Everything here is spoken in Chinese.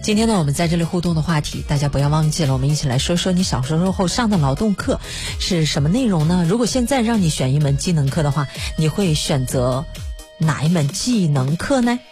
今天呢，我们在这里互动的话题，大家不要忘记了，我们一起来说说你小时候上的劳动课是什么内容呢？如果现在让你选一门技能课的话，你会选择哪一门技能课呢？